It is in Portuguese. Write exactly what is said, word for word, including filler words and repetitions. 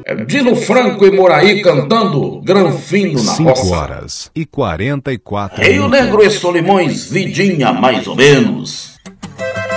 É Dino Franco e Moraí cantando Granfino na roça. cinco horas e quarenta e quatro Rio Negro e Solimões, vidinha mais ou menos.